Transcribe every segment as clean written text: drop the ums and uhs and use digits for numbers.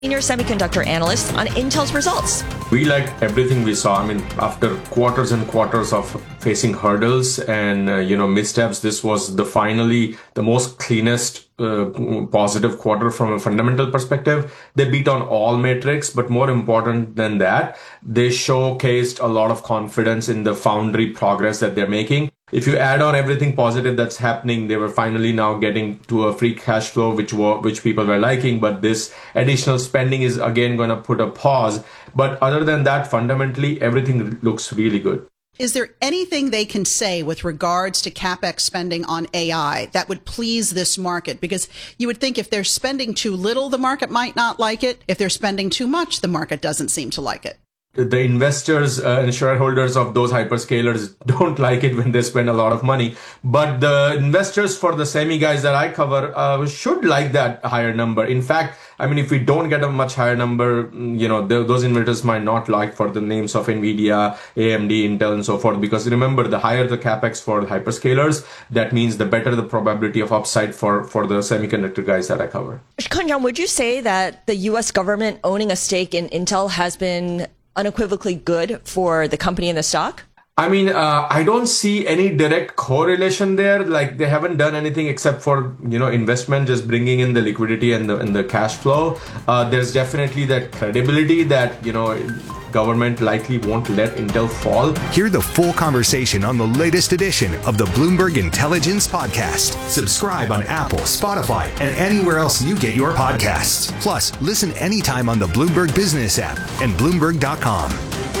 Senior semiconductor analyst on Intel's results. We liked everything we saw. I mean, after quarters and quarters of facing hurdles and, missteps, this was finally the most cleanest positive quarter from a fundamental perspective. They beat on all metrics, but more important than that, they showcased a lot of confidence in the foundry progress that they're making. If you add on everything positive that's happening, they were finally now getting to a free cash flow, which people were liking. But this additional spending is again going to put a pause. But other than that, fundamentally, everything looks really good. Is there anything they can say with regards to CapEx spending on AI that would please this market? Because you would think if they're spending too little, the market might not like it. If they're spending too much, the market doesn't seem to like it. The investors and shareholders of those hyperscalers don't like it when they spend a lot of money. But the investors for the semi guys that I cover should like that higher number. In fact, I mean, if we don't get a much higher number, those investors might not like for the names of NVIDIA, AMD, Intel, and so forth. Because remember, the higher the capex for hyperscalers, that means the better the probability of upside for the semiconductor guys that I cover. Kunjan, would you say that the U.S. government owning a stake in Intel has been unequivocally good for the company and the stock? I mean, I don't see any direct correlation there. Like, they haven't done anything except for, investment, just bringing in the liquidity and the cash flow. There's definitely that credibility that, government likely won't let Intel fall. Hear the full conversation on the latest edition of the Bloomberg Intelligence Podcast. Subscribe on Apple, Spotify, and anywhere else you get your podcasts. Plus, listen anytime on the Bloomberg Business app and Bloomberg.com.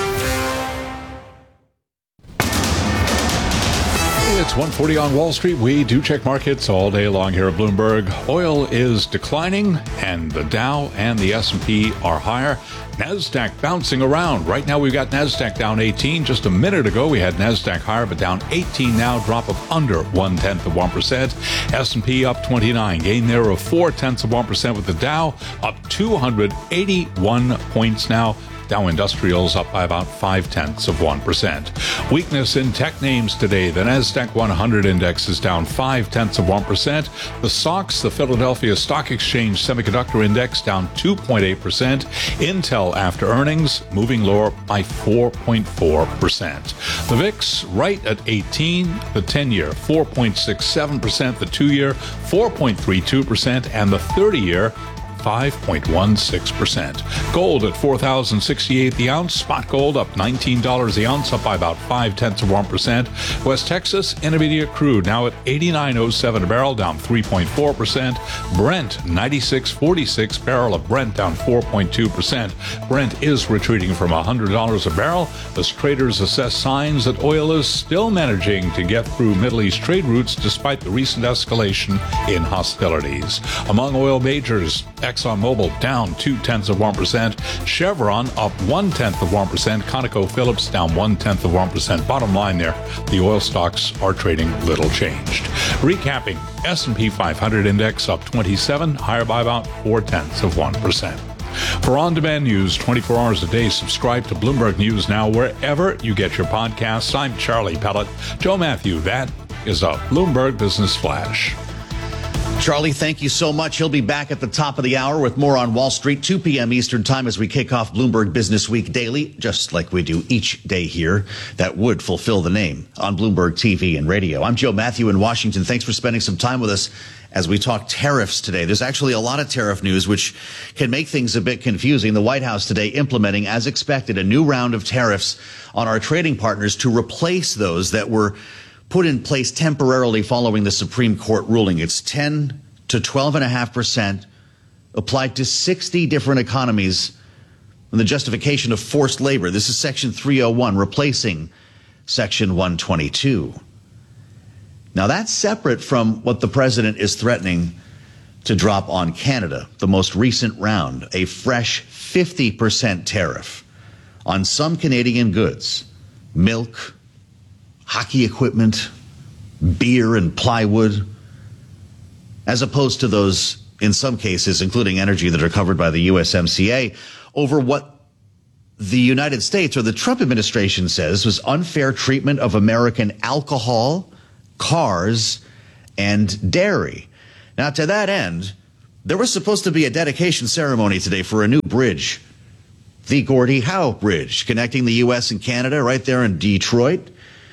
It's 1:40 on Wall Street. We do check markets all day long here at Bloomberg. Oil is declining, and the Dow and the S&P are higher. NASDAQ bouncing around. Right now we've got NASDAQ down 18. Just a minute ago we had NASDAQ higher, but down 18 now, drop of under 0.1%. S&P up 29, gain there of 0.4% with the Dow up 281 points now. Dow Industrials up by about 0.5%. Weakness in tech names today. The NASDAQ 100 index is down 0.5%. The SOX, the Philadelphia Stock Exchange Semiconductor Index, down 2.8%. Intel after earnings moving lower by 4.4%. The VIX right at 18. The 10-year 4.67%. The 2-year 4.32%, and the 30-year 5.16%. Gold at $4,068 the ounce. Spot gold up $19 the ounce, up by about 0.5%. West Texas Intermediate crude now at $89.07 a barrel, down 3.4%. Brent $96.46 barrel of Brent, down 4.2%. Brent is retreating from $100 a barrel as traders assess signs that oil is still managing to get through Middle East trade routes despite the recent escalation in hostilities. Among oil majors, ExxonMobil down 0.2%. Chevron up 0.1%. ConocoPhillips down 0.1%. Bottom line there, the oil stocks are trading little changed. Recapping, S&P 500 index up 27, higher by about 0.4%. For on-demand news 24 hours a day, subscribe to Bloomberg News Now wherever you get your podcasts. I'm Charlie Pellet. Joe Matthew, that is a Bloomberg Business Flash. Charlie, thank you so much. He'll be back at the top of the hour with more on Wall Street, 2 p.m. Eastern Time as we kick off Bloomberg Business Week daily, just like we do each day here. That would fulfill the name on Bloomberg TV and radio. I'm Joe Matthew in Washington. Thanks for spending some time with us as we talk tariffs today. There's actually a lot of tariff news which can make things a bit confusing. The White House today implementing, as expected, a new round of tariffs on our trading partners to replace those that were put in place temporarily following the Supreme Court ruling. It's 10 to 12.5% applied to 60 different economies on the justification of forced labor. This is Section 301, replacing Section 122. Now, that's separate from what the president is threatening to drop on Canada, the most recent round, a fresh 50% tariff on some Canadian goods, milk, hockey equipment, beer and plywood, as opposed to those, in some cases, including energy, that are covered by the USMCA, over what the United States or the Trump administration says was unfair treatment of American alcohol, cars, and dairy. Now, to that end, There was supposed to be a dedication ceremony today for a new bridge, the Gordie Howe Bridge, connecting the U.S. and Canada right there in Detroit.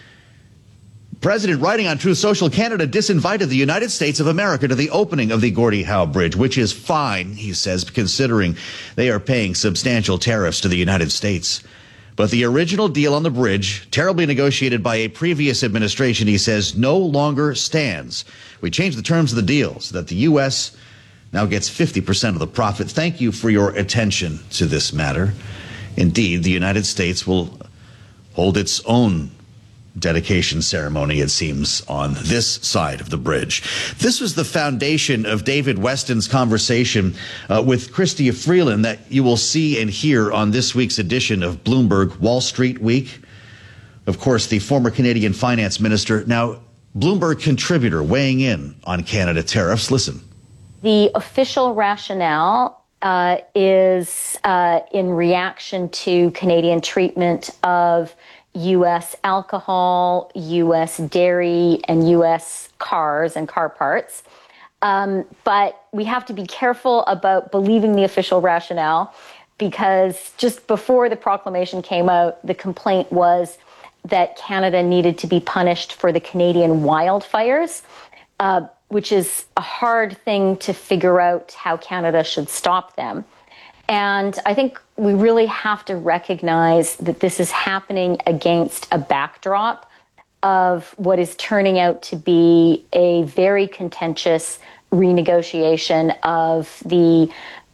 President, writing on Truth Social, Canada disinvited the United States of America to the opening of the Gordie Howe Bridge, which is fine, he says, considering they are paying substantial tariffs to the United States. But the original deal on the bridge, terribly negotiated by a previous administration, he says, no longer stands. We changed the terms of the deal so that the U.S. now gets 50% of the profit. Thank you for your attention to this matter. Indeed, the United States will hold its own dedication ceremony, it seems, on this side of the bridge. This was the foundation of David Weston's conversation with Chrystia Freeland that you will see and hear on this week's edition of Bloomberg Wall Street Week. Of course, the former Canadian finance minister, now Bloomberg contributor, weighing in on Canada tariffs. Listen. The official rationale is in reaction to Canadian treatment of U.S. alcohol, U.S. dairy, and U.S. cars and car parts. But we have to be careful about believing the official rationale, because just before the proclamation came out, the complaint was that Canada needed to be punished for the Canadian wildfires, which is a hard thing to figure out how Canada should stop them. And I think we really have to recognize that this is happening against a backdrop of what is turning out to be a very contentious renegotiation of the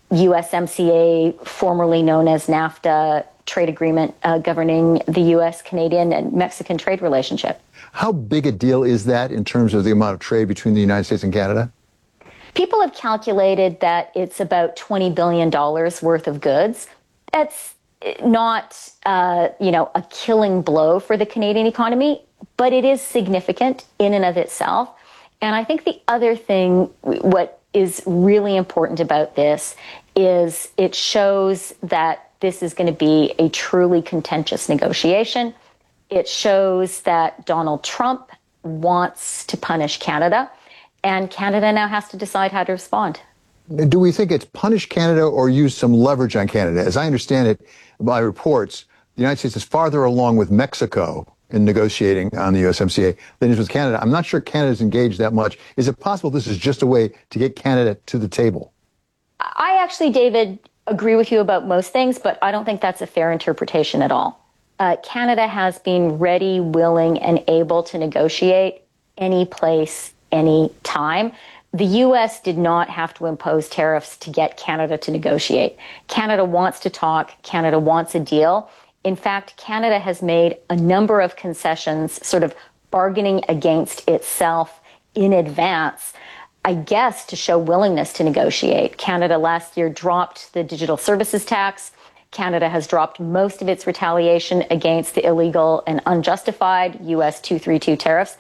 USMCA, formerly known as NAFTA, trade agreement governing the U.S., Canadian, and Mexican trade relationship. How big a deal is that in terms of the amount of trade between the United States and Canada? People have calculated that it's about $20 billion worth of goods. That's not, a killing blow for the Canadian economy, but it is significant in and of itself. And I think the other thing, what is really important about this, is it shows that this is going to be a truly contentious negotiation. It shows that Donald Trump wants to punish Canada, and Canada now has to decide how to respond. Do we think it's punish Canada or use some leverage on Canada? As I understand it by reports, the United States is farther along with Mexico in negotiating on the USMCA than it is with Canada. I'm not sure Canada's engaged that much. Is it possible this is just a way to get Canada to the table? I actually, David, agree with you about most things, but I don't think that's a fair interpretation at all. Canada has been ready, willing, and able to negotiate any place, any time. The U.S. did not have to impose tariffs to get Canada to negotiate. Canada wants to talk. Canada wants a deal. In fact, Canada has made a number of concessions, sort of bargaining against itself in advance, I guess, to show willingness to negotiate. Canada last year dropped the digital services tax. Canada has dropped most of its retaliation against the illegal and unjustified U.S. 232 tariffs.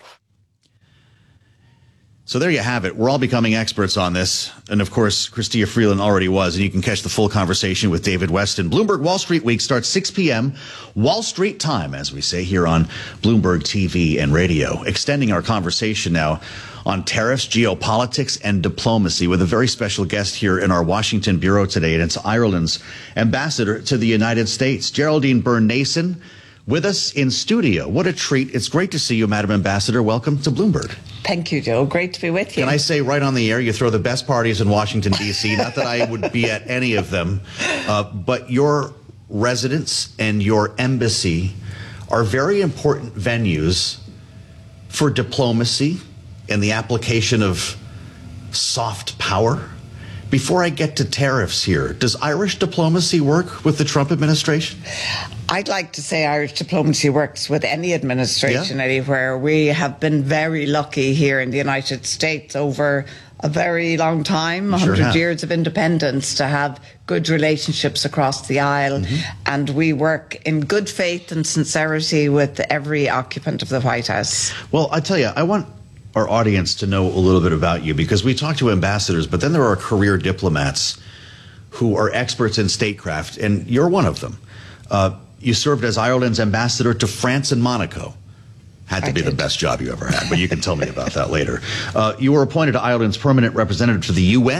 So there you have it. We're all becoming experts on this. And of course, Chrystia Freeland already was. And you can catch the full conversation with David Weston. Bloomberg Wall Street Week starts 6 p.m. Wall Street time, as we say here on Bloomberg TV and radio. Extending our conversation now on tariffs, geopolitics, and diplomacy with a very special guest here in our Washington bureau today. And it's Ireland's ambassador to the United States, Geraldine Byrne-Nason, with us in studio. What a treat. It's great to see you, Madam Ambassador. Welcome to Bloomberg. Thank you, Joe. Great to be with you. Can I say right on the air, you throw the best parties in Washington, D.C. Not that I would be at any of them, but your residence and your embassy are very important venues for diplomacy and the application of soft power. Before I get to tariffs here, does Irish diplomacy work with the Trump administration? I'd like to say Irish diplomacy works with any administration anywhere. We have been very lucky here in the United States over a very long time, 100 years of independence, to have good relationships across the aisle. Mm-hmm. And we work in good faith and sincerity with every occupant of the White House. Well, I tell you, I want our audience to know a little bit about you, because we talk to ambassadors, but then there are career diplomats who are experts in statecraft, and you're one of them. You served as Ireland's ambassador to France and Monaco. Had to be the best job you ever had, but you can tell me about that later. You were appointed to Ireland's permanent representative to the UN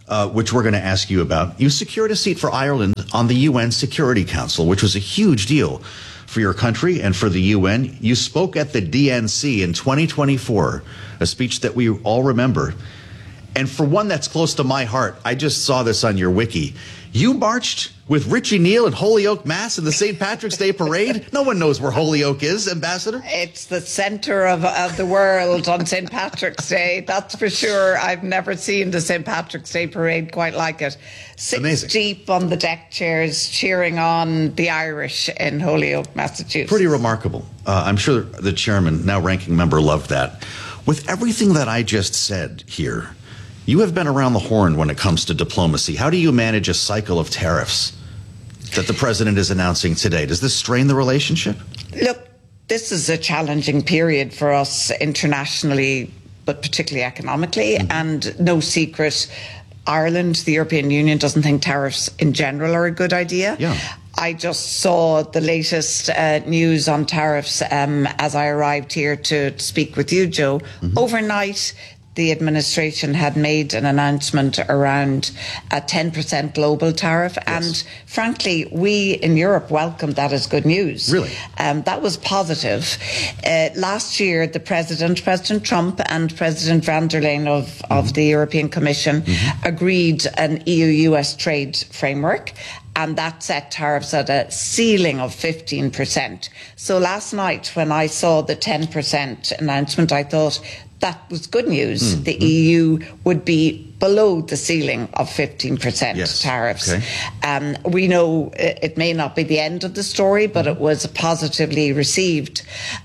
which we're going to ask you about. You secured a seat for Ireland on the UN Security Council, which was a huge deal for your country and for the UN. You spoke at the DNC in 2024, a speech that we all remember. And for one that's close to my heart, I just saw this on your wiki. You marched with Richie Neal at Holyoke Mass in the St. Patrick's Day Parade. No one knows where Holyoke is, Ambassador. It's the center of the world on St. Patrick's Day. That's for sure. I've never seen the St. Patrick's Day Parade quite like it. Six deep on the deck chairs cheering on the Irish in Holyoke, Massachusetts. Pretty remarkable. I'm sure the chairman, now ranking member, loved that. With everything that I just said here, you have been around the horn when it comes to diplomacy. How do you manage a cycle of tariffs that the president is announcing today? Does this strain the relationship? Look, this is a challenging period for us internationally, but particularly economically. And no secret, Ireland, the European Union, doesn't think tariffs in general are a good idea. Yeah. I just saw the latest news on tariffs as I arrived here to speak with you, Joe. Overnight, the administration had made an announcement around a 10% global tariff. Yes. And frankly, we in Europe welcomed that as good news. Really? That was positive. Last year, President Trump and President van der Leyen of the European Commission agreed an EU-US trade framework. And that set tariffs at a ceiling of 15%. So last night, when I saw the 10% announcement, I thought that was good news. The EU would be below the ceiling of 15% tariffs. Okay. We know it may not be the end of the story, but it was positively received.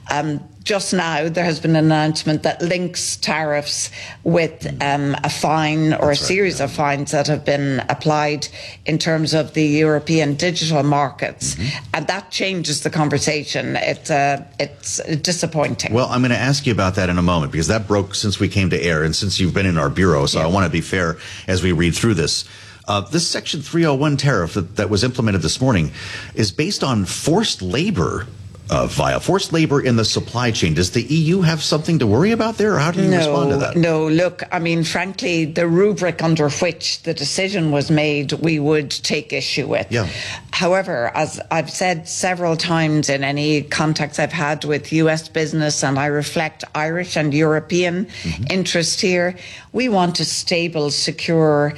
Just now, there has been an announcement that links tariffs with a fine or a series of fines that have been applied in terms of the European digital markets. And that changes the conversation. It's disappointing. Well, I'm going to ask you about that in a moment, because that broke since we came to air and since you've been in our bureau. So I want to be fair as we read through this. This Section 301 tariff that was implemented this morning is based on forced labor. Forced labor in the supply chain. Does the EU have something to worry about there, or how do you respond to that? No, look, I mean, frankly, the rubric under which the decision was made, we would take issue with. Yeah. However, as I've said several times in any contacts I've had with US business, and I reflect Irish and European interest here, we want a stable, secure,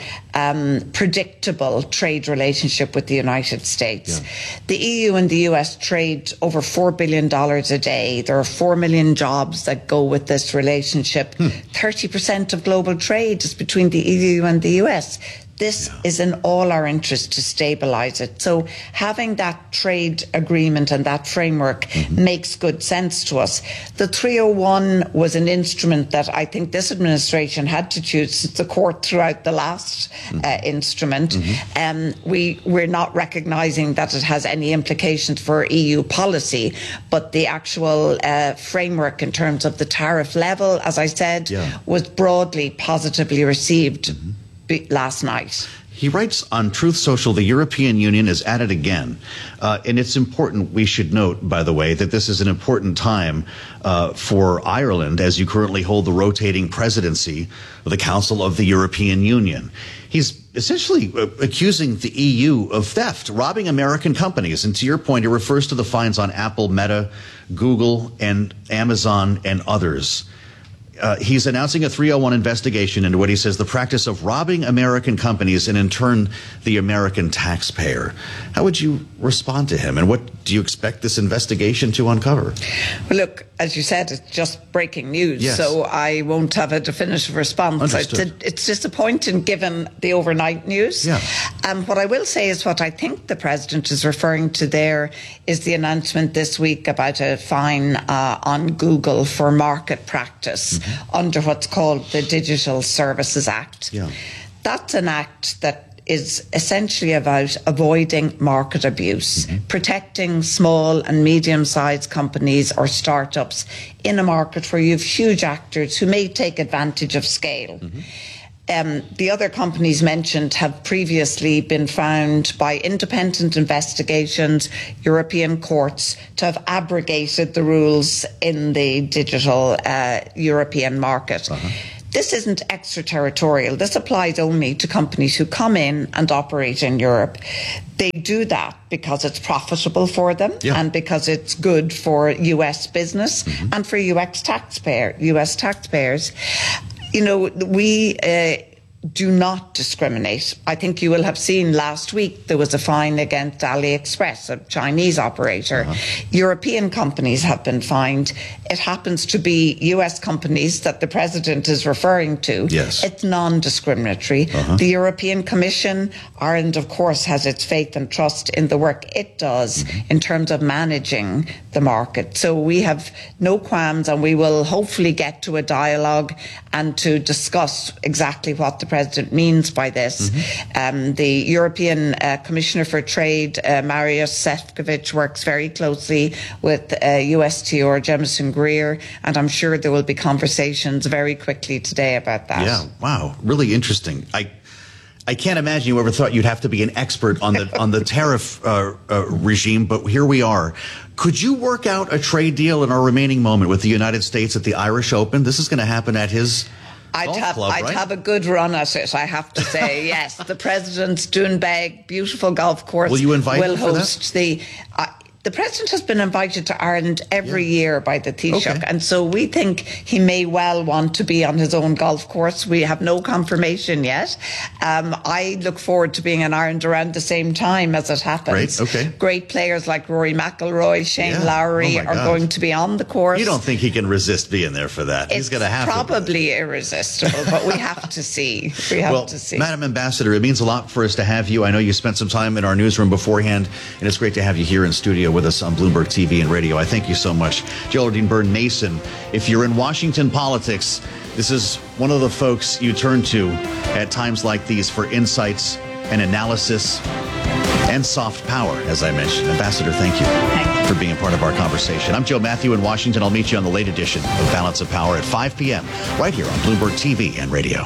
predictable trade relationship with the United States. Yeah. The EU and the US trade over $4 billion a day. There are 4 million jobs that go with this relationship. 30% of global trade is between the EU and the US. This is in all our interest to stabilize it. So having that trade agreement and that framework makes good sense to us. The 301 was an instrument that I think this administration had to choose since the court threw out the last instrument. We're not recognizing that it has any implications for EU policy, but the actual framework in terms of the tariff level, as I said, was broadly positively received last night. He writes on Truth Social, the European Union is at it again. And it's important, we should note, by the way, that this is an important time for Ireland as you currently hold the rotating presidency of the Council of the European Union. He's essentially accusing the EU of theft, robbing American companies. And to your point, it refers to the fines on Apple, Meta, Google, and Amazon, and others. He's announcing a 301 investigation into what he says the practice of robbing American companies and in turn the American taxpayer. How would you respond to him, and what do you expect this investigation to uncover? Well, look, as you said, it's just breaking news, so I won't have a definitive response. It's disappointing given the overnight news. What I will say is what I think the president is referring to there is the announcement this week about a fine on Google for market practice under what's called the Digital Services Act. That's an act that is essentially about avoiding market abuse, protecting small and medium-sized companies or startups in a market where you have huge actors who may take advantage of scale. The other companies mentioned have previously been found by independent investigations, European courts, to have abrogated the rules in the digital European market. This isn't extraterritorial. This applies only to companies who come in and operate in Europe. They do that because it's profitable for them and because it's good for US business and for US taxpayers. You know, we do not discriminate. I think you will have seen last week there was a fine against AliExpress, a Chinese operator. European companies have been fined. It happens to be US companies that the president is referring to. Yes. It's non-discriminatory. The European Commission, Ireland, of course, has its faith and trust in the work it does in terms of managing the market. So we have no qualms, and we will hopefully get to a dialogue and to discuss exactly what the president means by this. The European Commissioner for Trade, Mariusz Šefčovič, works very closely with USTR Jemison Greer, and I'm sure there will be conversations very quickly today about that. Yeah, wow, really interesting. I can't imagine you ever thought you'd have to be an expert on the tariff regime, but here we are. Could you work out a trade deal in our remaining moment with the United States at the Irish Open? This is going to happen at his I'd have a good run at it, I have to say. Yes, the president's Doonbeg, beautiful golf course. Will you invite him for host that? The president has been invited to Ireland every year by the Taoiseach, and so we think he may well want to be on his own golf course. We have no confirmation yet. I look forward to being in Ireland around the same time as it happens. Great players like Rory McIlroy, Shane Lowry are going to be on the course. You don't think he can resist being there for that? He's going to have probably irresistible, but we have to see. We have to see. Madam Ambassador, it means a lot for us to have you. I know you spent some time in our newsroom beforehand, and it's great to have you here in studio with us on Bloomberg TV and radio. I thank you so much. Geraldine Byrne Mason, if you're in Washington politics, this is one of the folks you turn to at times like these for insights and analysis and soft power, as I mentioned. Ambassador, thank you for being a part of our conversation. I'm Joe Matthew in Washington. I'll meet you on the late edition of Balance of Power at 5 p.m. right here on Bloomberg TV and radio.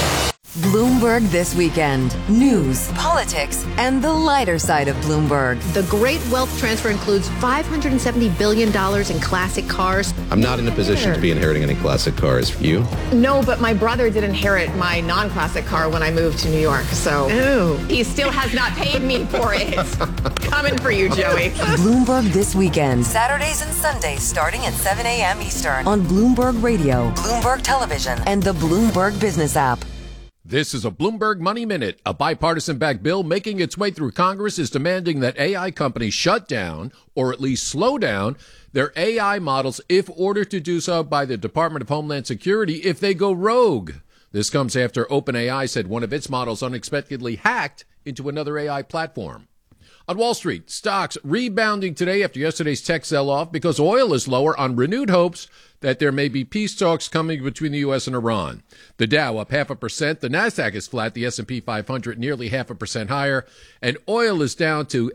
Bloomberg This Weekend. News, politics, and the lighter side of Bloomberg. The great wealth transfer includes $570 billion in classic cars. I'm not in a position to be inheriting any classic cars. You? No, but my brother did inherit my non-classic car when I moved to New York, so he still has not paid me for it. Coming for you, Joey. Bloomberg This Weekend. Saturdays and Sundays starting at 7 a.m. Eastern on Bloomberg Radio, Bloomberg Television, and the Bloomberg Business app. This is a Bloomberg Money Minute. A bipartisan-backed bill making its way through Congress is demanding that AI companies shut down, or at least slow down, their AI models if ordered to do so by the Department of Homeland Security if they go rogue. This comes after OpenAI said one of its models unexpectedly hacked into another AI platform. On Wall Street, stocks rebounding today after yesterday's tech sell-off because oil is lower on renewed hopes that there may be peace talks coming between the U.S. and Iran. The Dow up 0.5%. The Nasdaq is flat. The S&P 500 nearly 0.5% higher. And oil is down to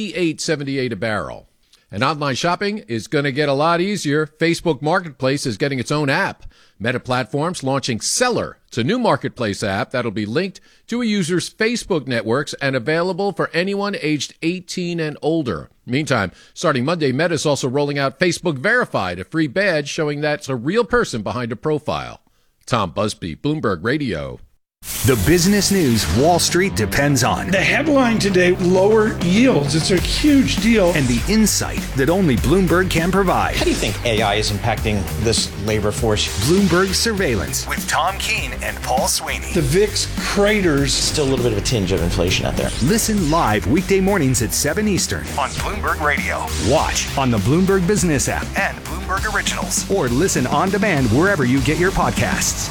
$88.78 a barrel. And online shopping is going to get a lot easier. Facebook Marketplace is getting its own app. Meta Platforms launching Seller. It's a new marketplace app that'll be linked to a user's Facebook networks and available for anyone aged 18 and older. Meantime, starting Monday, Meta is also rolling out Facebook Verified, a free badge showing that's a real person behind a profile. Tom Busby, Bloomberg Radio. The business news Wall Street depends on. The headline today, lower yields. It's a huge deal. And the insight that only Bloomberg can provide. How do you think AI is impacting this labor force? Bloomberg Surveillance with Tom Keene and Paul Sweeney. The VIX craters. Still a little bit of a tinge of inflation out there. Listen live weekday mornings at 7 Eastern on Bloomberg Radio. Watch on the Bloomberg Business app and Bloomberg Originals. Or listen on demand wherever you get your podcasts.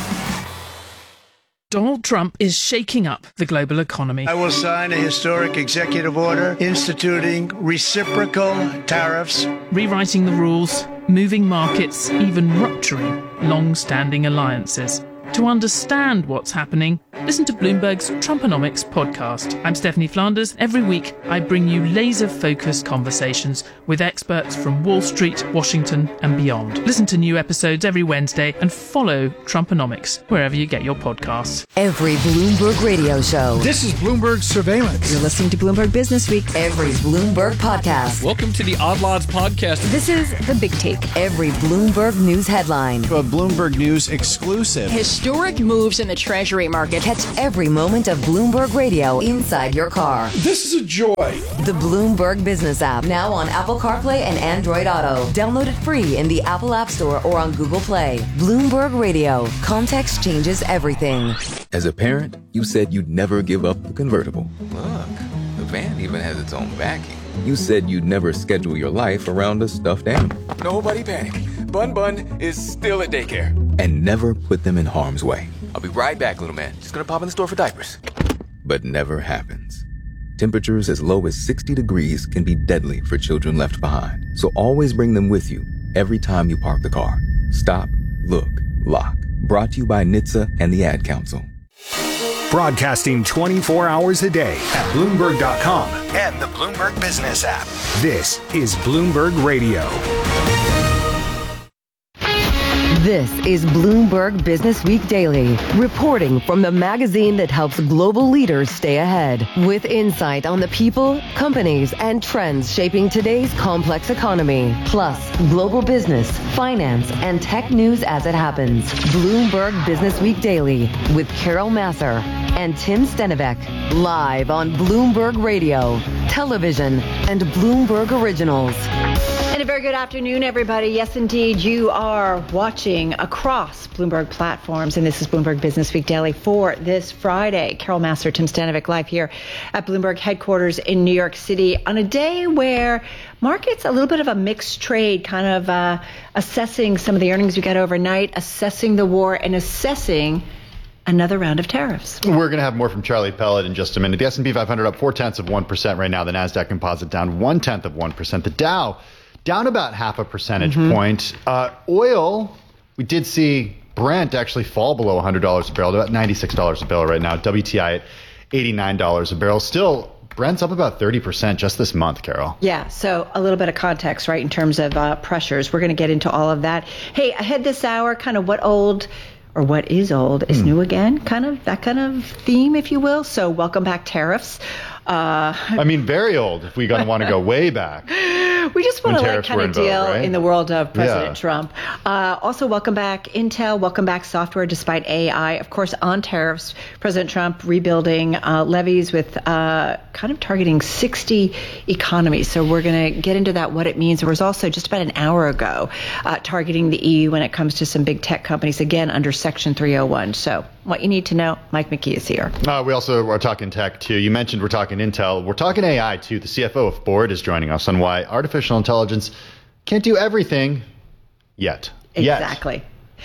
Donald Trump is shaking up the global economy. I will sign a historic executive order instituting reciprocal tariffs, rewriting the rules, moving markets, even rupturing long-standing alliances. To understand what's happening, listen to Bloomberg's Trumponomics podcast. I'm Stephanie Flanders. Every week, I bring you laser-focused conversations with experts from Wall Street, Washington, and beyond. Listen to new episodes every Wednesday and follow Trumponomics wherever you get your podcasts. Every Bloomberg radio show. This is Bloomberg Surveillance. You're listening to Bloomberg Business Week. Every Bloomberg podcast. Welcome to the Odd Lots podcast. This is The Big Take. Every Bloomberg News headline. A Bloomberg News exclusive. Historic moves in the Treasury market. Catch every moment of Bloomberg Radio inside your car. This is a joy. The Bloomberg Business app, now on Apple CarPlay and Android Auto. Download it free in the Apple App Store or on Google Play. Bloomberg Radio. Context changes everything. As a parent, you said you'd never give up the convertible. Look, the van even has its own backing. You said you'd never schedule your life around a stuffed animal. Nobody panic. Bun Bun is still at daycare. And never put them in harm's way. I'll be right back, little man. Just gonna pop in the store for diapers. But never happens. Temperatures as low as 60 degrees can be deadly for children left behind. So always bring them with you every time you park the car. Stop, look, lock. Brought to you by NHTSA and the Ad Council. Broadcasting 24 hours a day at Bloomberg.com and the Bloomberg Business app. This is Bloomberg Radio. This is Bloomberg Business Week Daily, reporting from the magazine that helps global leaders stay ahead, with insight on the people, companies, and trends shaping today's complex economy, plus global business, finance, and tech news as it happens. Bloomberg Business Week Daily with Carol Massar and Tim Stenivek, live on Bloomberg Radio, television, and Bloomberg Originals. And a very good afternoon, everybody. Yes, indeed, you are watching across Bloomberg platforms, and this is Bloomberg Business Week Daily for this Friday. Carol Massar, Tim Stenivek, live here at Bloomberg headquarters in New York City on a day where markets a little bit of a mixed trade, kind of assessing some of the earnings we got overnight, assessing the war, and assessing another round of tariffs. We're going to have more from Charlie Pellet in just a minute. The S&P 500 up 0.4% right now. The NASDAQ Composite down 0.1%. The Dow down about half a percentage point. Oil, we did see Brent actually fall below $100 a barrel, about $96 a barrel right now. WTI at $89 a barrel. Still, Brent's up about 30% just this month, Carol. Yeah, so a little bit of context, right, in terms of pressures. We're going to get into all of that. Hey, ahead this hour, kind of what is old is new again, kind of that kind of theme, if you will. So welcome back tariffs. Very old if we're going to want to go way back. We just want to kind of deal right? in the world of President Trump. Also, welcome back Intel, welcome back software despite AI. Of course, on tariffs, President Trump rebuilding levies with kind of targeting 60 economies. So we're going to get into that, what it means. There was also just about an hour ago targeting the EU when it comes to some big tech companies, again, under Section 301. So what you need to know, Mike McKee is here. We also are talking tech, too. You mentioned we're talking Intel. We're talking AI, too. The CFO of Ford is joining us on why artificial intelligence can't do everything yet. Exactly.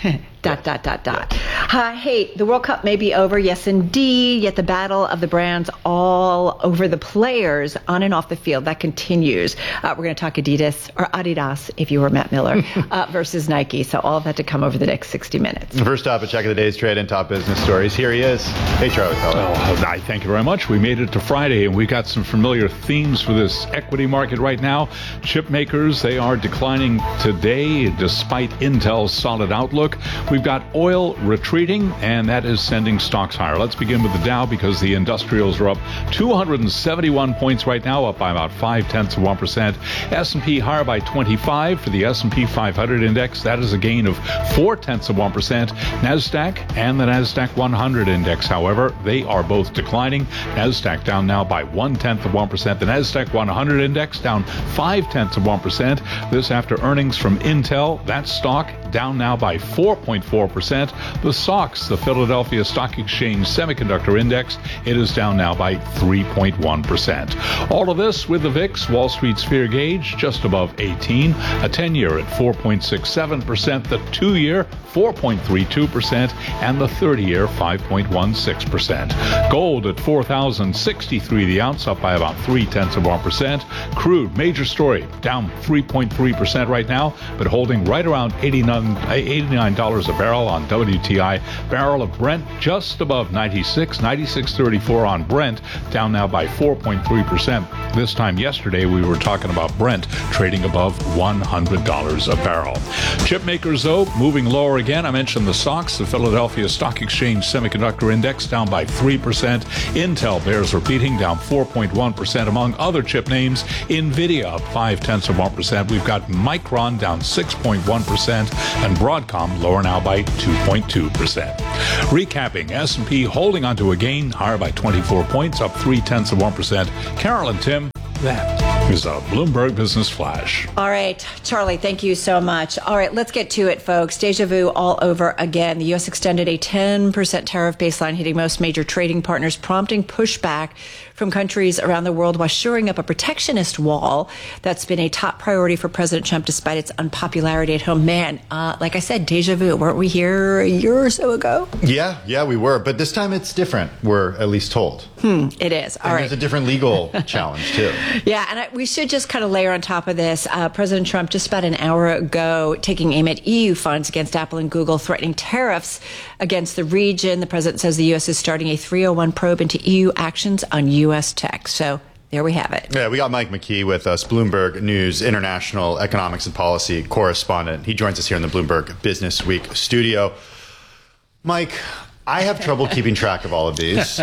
Hey, the World Cup may be over. Yes, indeed. Yet the battle of the brands all over the players on and off the field, that continues. We're going to talk Adidas, if you were Matt Miller, versus Nike. So all of that to come over the next 60 minutes. First up, a check of the day's trade and top business stories. Here he is. Hey, Charlie Pellet. Thank you very much. We made it to Friday, and we got some familiar themes for this equity market right now. Chip makers, they are declining today despite Intel's solid outlook. We've got oil retreating, and that is sending stocks higher. Let's begin with the Dow because the industrials are up 271 points right now, up by about 0.5%. S&P higher by 25 for the S&P 500 index. That is a gain of 0.4%. NASDAQ and the NASDAQ 100 index, however, they are both declining. NASDAQ down now by 0.1%. The NASDAQ 100 index down 0.5%. This after earnings from Intel. That stock down now by 4.4%. The SOX, the Philadelphia Stock Exchange Semiconductor Index, it is down now by 3.1%. All of this with the VIX, Wall Street's fear gauge, just above 18. A 10-year at 4.67%, the 2-year 4.32%, and the 30-year 5.16%. Gold at $4,063 the ounce, up by about 0.3%. Crude, major story, down 3.3% right now, but holding right around $89 on $89 a barrel on WTI. Barrel of Brent just above 96, 96.34 on Brent, down now by 4.3%. This time yesterday, we were talking about Brent trading above $100 a barrel. Chip makers, though, moving lower again. I mentioned the stocks. The Philadelphia Stock Exchange Semiconductor Index down by 3%. Intel bears repeating, down 4.1%. Among other chip names, NVIDIA up 0.5%. We've got Micron down 6.1%, and Broadcom lower now by 2.2%. Recapping, S&P holding onto a gain, higher by 24 points, up 0.3%. Carol and Tim, that is a Bloomberg Business Flash. All right, Charlie, thank you so much. All right, let's get to it, folks. Deja vu all over again. The U.S. extended a 10% tariff baseline hitting most major trading partners, prompting pushback from countries around the world while shoring up a protectionist wall that's been a top priority for President Trump despite its unpopularity at home. Man, like I said, deja vu. Weren't we here a year or so ago? Yeah, we were. But this time it's different, we're at least told. It is. All right. There's a different legal challenge, too. Yeah, and we should just kind of layer on top of this. President Trump, just about an hour ago, taking aim at EU funds against Apple and Google, threatening tariffs against the region. The president says the U.S. is starting a 301 probe into EU actions on U.S. tech. So there we have it. Yeah, we got Mike McKee with us, Bloomberg News International Economics and Policy Correspondent. He joins us here in the Bloomberg Business Week studio. Mike, I have trouble keeping track of all of these.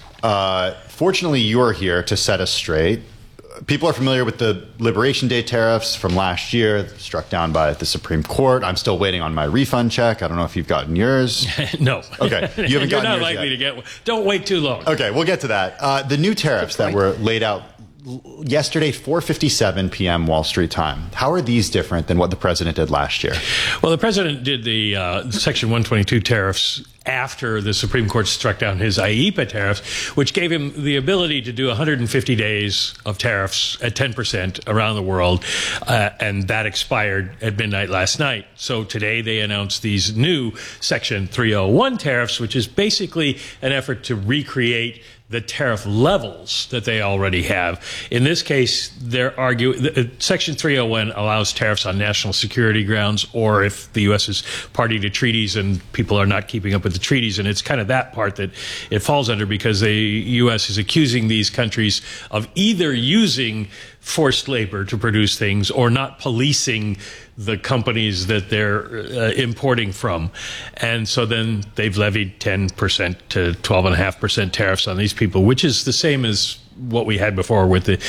Fortunately, you're here to set us straight. People are familiar with the Liberation Day tariffs from last year, struck down by the Supreme Court. I'm still waiting on my refund check. I don't know if you've gotten yours. No. Okay. You haven't gotten yours You're not likely to get one. Don't wait too long. Okay, we'll get to that. The new tariffs that were laid out yesterday, 4:57 p.m. Wall Street time. How are these different than what the president did last year? Well, the president did the Section 122 tariffs after the Supreme Court struck down his IEEPA tariffs, which gave him the ability to do 150 days of tariffs at 10% around the world, and that expired at midnight last night. So today they announced these new Section 301 tariffs, which is basically an effort to recreate the tariff levels that they already have. In this case, they're arguing Section 301 allows tariffs on national security grounds, or if the U.S. is party to treaties and people are not keeping up with the treaties. And it's kind of that part that it falls under, because the U.S. is accusing these countries of either using forced labor to produce things or not policing the companies that they're importing from. And so then they've levied 10% to 12.5% tariffs on these people, which is the same as what we had before with the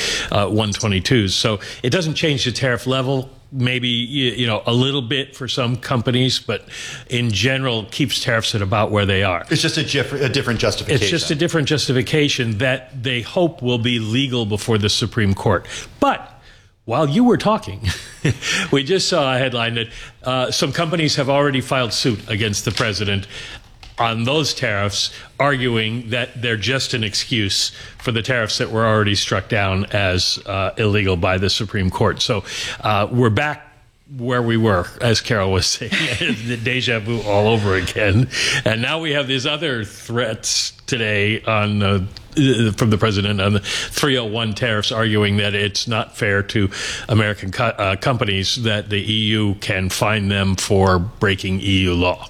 122s. So it doesn't change the tariff level, maybe a little bit for some companies, but in general keeps tariffs at about where they are. It's just a different justification. It's just a different justification that they hope will be legal before the Supreme Court. But while you were talking, we just saw a headline that some companies have already filed suit against the president on those tariffs, arguing that they're just an excuse for the tariffs that were already struck down as illegal by the Supreme Court. So we're back where we were, as Carol was saying, the deja vu all over again. And now we have these other threats today on from the president on the 301 tariffs, arguing that it's not fair to American companies that the EU can fine them for breaking EU law.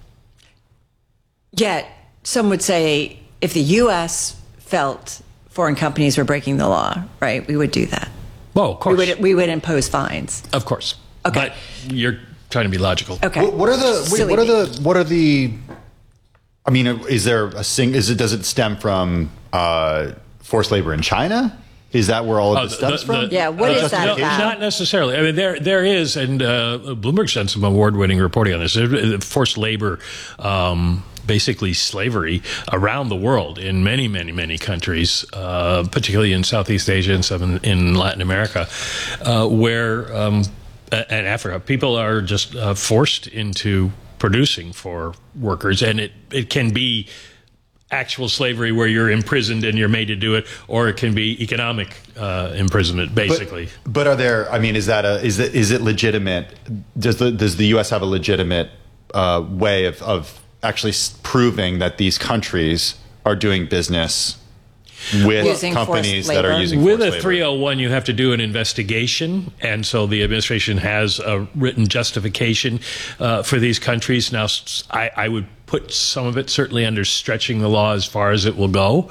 Yet, some would say if the U.S. felt foreign companies were breaking the law, right, we would do that. Well, of course. We would impose fines. Of course. Okay. But you're trying to be logical. Okay. What are the I mean, is there does it stem from forced labor in China? Is that where all of this stems from? Yeah, what is that about? Not necessarily. I mean, there is, and Bloomberg's done some award-winning reporting on this. Forced labor, basically slavery around the world in many, many, many countries, particularly in Southeast Asia and some in Latin America, where and Africa, people are just forced into producing for workers, and it can be actual slavery where you're imprisoned and you're made to do it, or it can be economic imprisonment, basically. But are there? I mean, is it legitimate? Does the U.S. have a legitimate way of actually proving that these countries are doing business with companies that are using with forced a labor. 301, you have to do an investigation, and so the administration has a written justification for these countries. Now, I would put some of it certainly under stretching the law as far as it will go.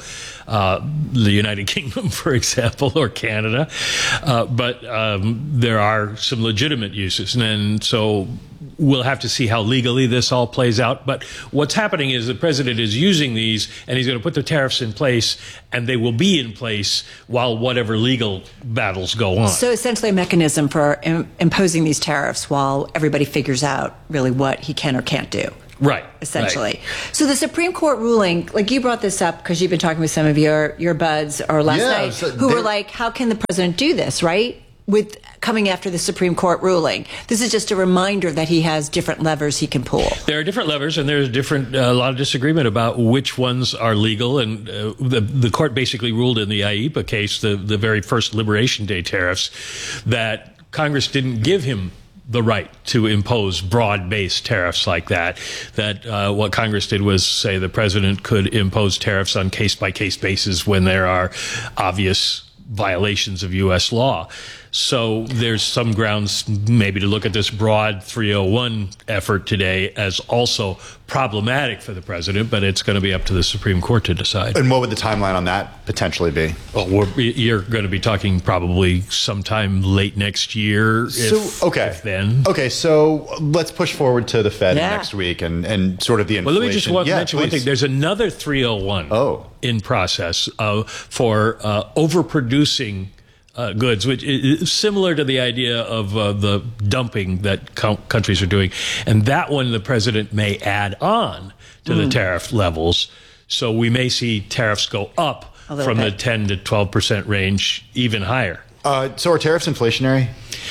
The United Kingdom, for example, or Canada. But there are some legitimate uses. And so we'll have to see how legally this all plays out. But what's happening is the president is using these, and he's going to put the tariffs in place, and they will be in place while whatever legal battles go on. So essentially a mechanism for imposing these tariffs while everybody figures out really what he can or can't do. Right. Essentially. Right. So the Supreme Court ruling, like you brought this up because you've been talking with some of your buds or last night, who were like, how can the president do this, right? With coming after the Supreme Court ruling. This is just a reminder that he has different levers he can pull. There are different levers, and there's a lot of disagreement about which ones are legal. And the court basically ruled in the IEEPA case, the very first Liberation Day tariffs, that Congress didn't give him the right to impose broad-based tariffs like that. That what Congress did was say the president could impose tariffs on case-by-case basis when there are obvious violations of U.S. law. So there's some grounds maybe to look at this broad 301 effort today as also problematic for the president, but it's going to be up to the Supreme Court to decide. And what would the timeline on that potentially be? Well, you're going to be talking probably sometime late next year. If then. Okay, so let's push forward to the Fed next week and sort of the inflation. Well, let me just mention one thing. There's another 301 in process for overproducing goods, which is similar to the idea of the dumping that countries are doing. And that one the president may add on to the tariff levels. So we may see tariffs go up from the 10 to 12% range, even higher. So are tariffs inflationary?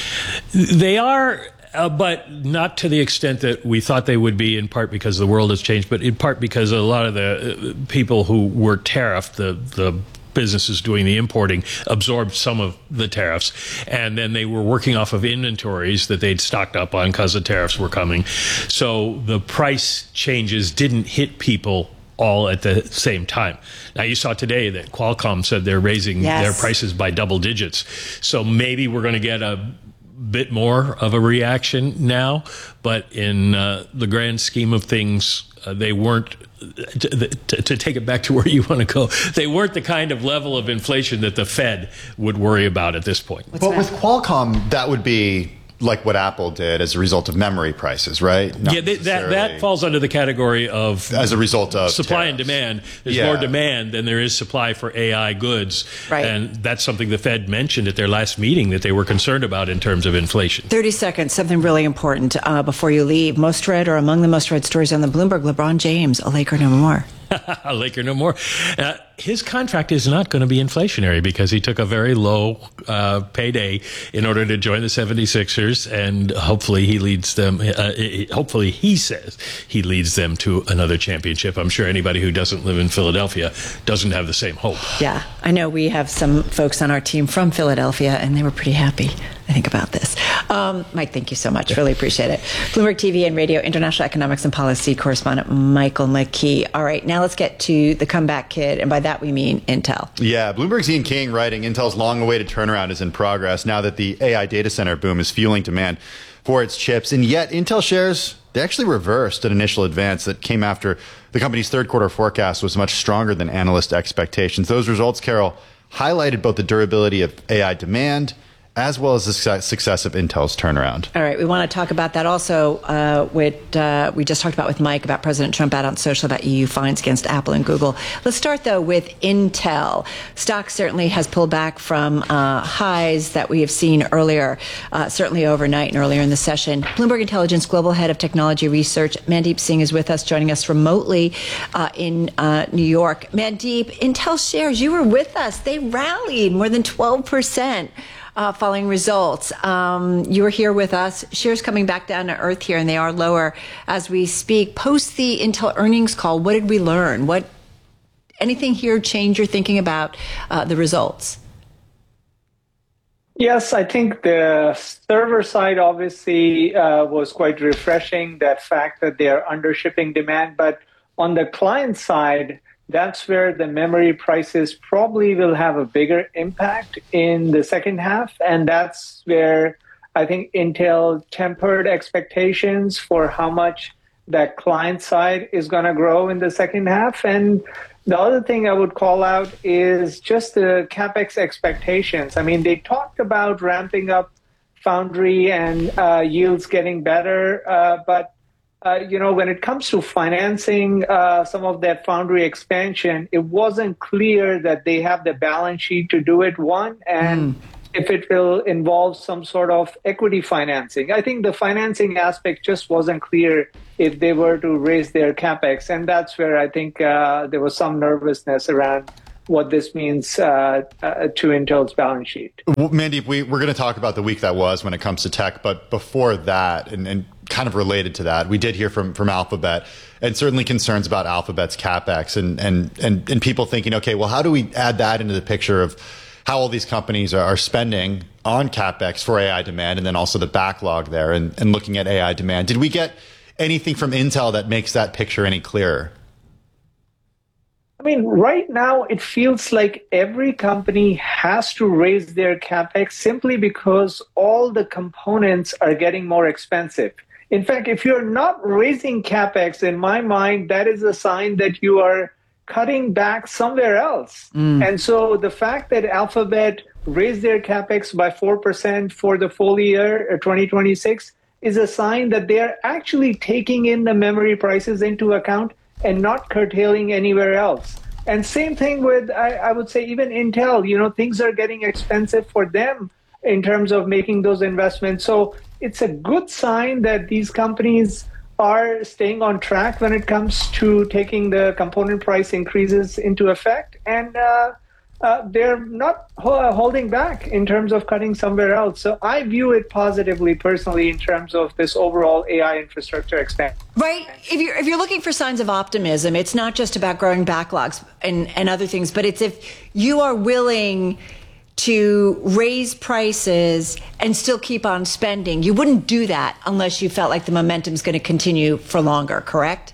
They are. But not to the extent that we thought they would be, in part because the world has changed, but in part because a lot of the people who were tariffed, the businesses doing the importing, absorbed some of the tariffs, and then they were working off of inventories that they'd stocked up on because the tariffs were coming. So the price changes didn't hit people all at the same time. Now, you saw today that Qualcomm said they're raising their prices by double digits. So maybe we're going to get a bit more of a reaction now, but in the grand scheme of things, they weren't, to take it back to where you want to go, they weren't the kind of level of inflation that the Fed would worry about at this point. With Qualcomm, that would be like what Apple did as a result of memory prices, right? Not that falls under the category of as a result of supply and demand. There's more demand than there is supply for AI goods, right? And that's something the Fed mentioned at their last meeting that they were concerned about in terms of inflation. 30 seconds, something really important before you leave. Most read or among the most read stories on the Bloomberg: LeBron James, a Laker no more. A Laker no more. His contract is not going to be inflationary because he took a very low payday in order to join the 76ers, and hopefully he leads them. Hopefully he says he leads them to another championship. I'm sure anybody who doesn't live in Philadelphia doesn't have the same hope. Yeah, I know we have some folks on our team from Philadelphia, and they were pretty happy, I think, about this. Mike, thank you so much. Really appreciate it. Bloomberg TV and Radio International Economics and Policy correspondent Michael McKee. All right, now let's get to the comeback kid, and by that we mean Intel. Yeah, Bloomberg's Ian King writing, Intel's long-awaited turnaround is in progress now that the AI data center boom is fueling demand for its chips. And yet, Intel shares, they actually reversed an initial advance that came after the company's third quarter forecast was much stronger than analyst expectations. Those results, Carol, highlighted both the durability of AI demand as well as the success of Intel's turnaround. All right, we want to talk about that also. We just talked about with Mike about President Trump out on social about EU fines against Apple and Google. Let's start, though, with Intel. Stock certainly has pulled back from highs that we have seen earlier, certainly overnight and earlier in the session. Bloomberg Intelligence Global Head of Technology Research, Mandeep Singh, is with us, joining us remotely in New York. Mandeep, Intel shares, you were with us. They rallied more than 12%. Following results. You were here with us. Shares coming back down to earth here, and they are lower as we speak. Post the Intel earnings call, what did we learn? Anything here change your thinking about the results? Yes, I think the server side obviously was quite refreshing, that fact that they are under shipping demand. But on the client side, that's where the memory prices probably will have a bigger impact in the second half. And that's where I think Intel tempered expectations for how much that client side is going to grow in the second half. And the other thing I would call out is just the CapEx expectations. I mean, they talked about ramping up foundry and yields getting better, but when it comes to financing some of that foundry expansion, it wasn't clear that they have the balance sheet to do it, and if it will involve some sort of equity financing. I think the financing aspect just wasn't clear if they were to raise their CapEx, and that's where I think there was some nervousness around what this means to Intel's balance sheet. Well, Mandeep, we're going to talk about the week that was when it comes to tech, but before that, and kind of related to that, we did hear from Alphabet, and certainly concerns about Alphabet's CapEx, and people thinking, okay, well, how do we add that into the picture of how all these companies are spending on CapEx for AI demand, and then also the backlog there, and looking at AI demand. Did we get anything from Intel that makes that picture any clearer? I mean, right now, it feels like every company has to raise their CapEx simply because all the components are getting more expensive. In fact, if you're not raising CapEx, in my mind, that is a sign that you are cutting back somewhere else. And so the fact that Alphabet raised their CapEx by 4% for the full year 2026 is a sign that they're actually taking in the memory prices into account and not curtailing anywhere else. And same thing with, I would say, even Intel, things are getting expensive for them in terms of making those investments. So it's a good sign that these companies are staying on track when it comes to taking the component price increases into effect. And they're not holding back in terms of cutting somewhere else. So I view it positively, personally, in terms of this overall AI infrastructure expansion. Right. If you're looking for signs of optimism, it's not just about growing backlogs and other things, but it's if you are willing to raise prices and still keep on spending. You wouldn't do that unless you felt like the momentum is going to continue for longer, correct?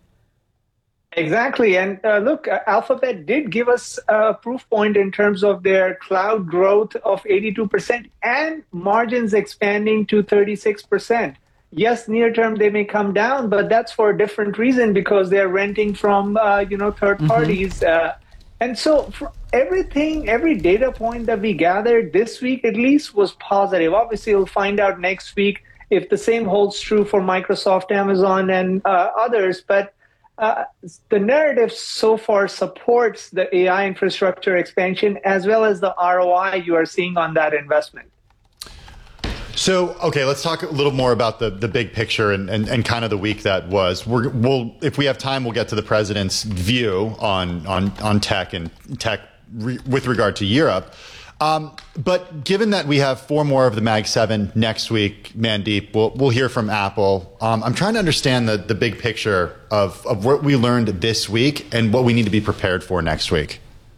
Exactly. And look, Alphabet did give us a proof point in terms of their cloud growth of 82% and margins expanding to 36%. Yes, near term they may come down, but that's for a different reason because they're renting from, third parties. And so for everything, every data point that we gathered this week at least was positive. Obviously, we'll find out next week if the same holds true for Microsoft, Amazon, and others. But the narrative so far supports the AI infrastructure expansion as well as the ROI you are seeing on that investment. So, okay, let's talk a little more about the big picture and kind of the week that was. We'll if we have time, we'll get to the president's view on tech and tech with regard to Europe. But given that we have 4 more of the Mag 7 next week, Mandeep, we'll hear from Apple. I'm trying to understand the big picture of what we learned this week and what we need to be prepared for next week.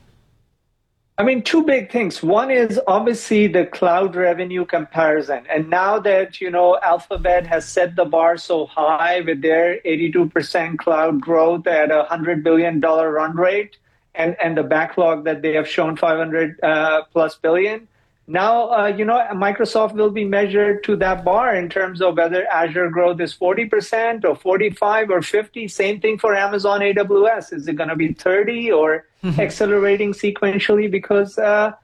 I mean, 2 big things. One is obviously the cloud revenue comparison. And now that, Alphabet has set the bar so high with their 82% cloud growth at a $100 billion run rate and the backlog that they have shown 500 plus billion. Now, Microsoft will be measured to that bar in terms of whether Azure growth is 40% or 45 or 50. Same thing for Amazon AWS. Is it going to be 30 or accelerating sequentially? Because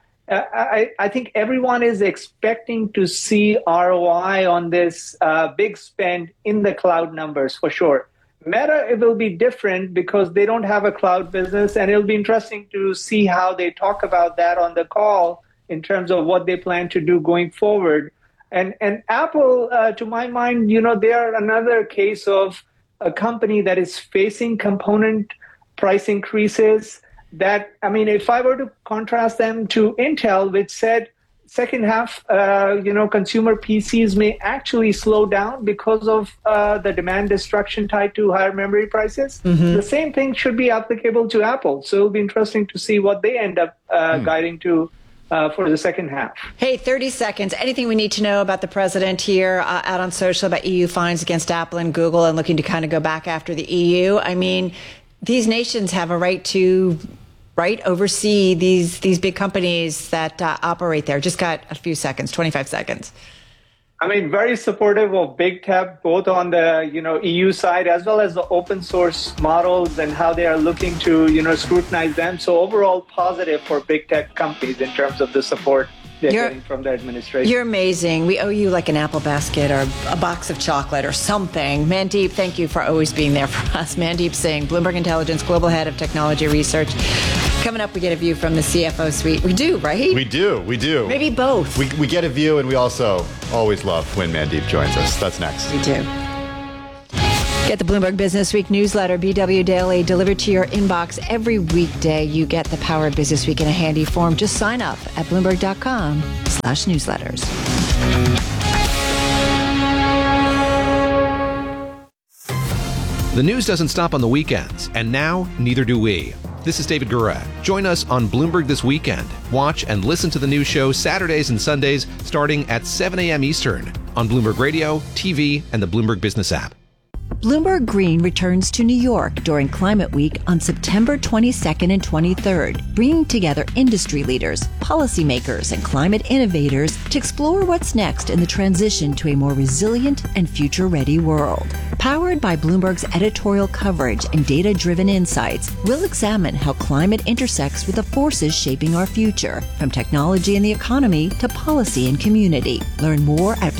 I think everyone is expecting to see ROI on this big spend in the cloud numbers for sure. Meta, it will be different because they don't have a cloud business, and it'll be interesting to see how they talk about that on the call in terms of what they plan to do going forward. And Apple, to my mind, they are another case of a company that is facing component price increases that, if I were to contrast them to Intel, which said second half, consumer PCs may actually slow down because of the demand destruction tied to higher memory prices. The same thing should be applicable to Apple. So it'll be interesting to see what they end up guiding to for the second half. Hey, 30 seconds. Anything we need to know about the president here out on social about EU fines against Apple and Google and looking to kind of go back after the EU? these nations have a right to oversee these big companies that operate there. Just got a few seconds, 25 seconds. I mean, very supportive of big tech, both on the EU side as well as the open source models and how they are looking to scrutinize them. So overall, positive for big tech companies in terms of the support they're getting from the administration. You're amazing. We owe you like an apple basket or a box of chocolate or something. Mandeep, thank you for always being there for us. Mandeep Singh, Bloomberg Intelligence Global Head of Technology Research. Coming up, we get a view from the CFO suite. We do, right? We do. Maybe both. We get a view, and we also always love when Mandeep joins us. That's next. We do. Get the Bloomberg Business Week newsletter, BW Daily, delivered to your inbox every weekday. You get the Power of Business Week in a handy form. Just sign up at Bloomberg.com/newsletters. The news doesn't stop on the weekends, and now neither do we. This is David Gurat. Join us on Bloomberg This Weekend. Watch and listen to the news show Saturdays and Sundays starting at 7 a.m. Eastern on Bloomberg Radio, TV, and the Bloomberg Business app. Bloomberg Green returns to New York during Climate Week on September 22nd and 23rd, bringing together industry leaders, policymakers, and climate innovators to explore what's next in the transition to a more resilient and future-ready world. Powered by Bloomberg's editorial coverage and data-driven insights, we'll examine how climate intersects with the forces shaping our future, from technology and the economy to policy and community. Learn more at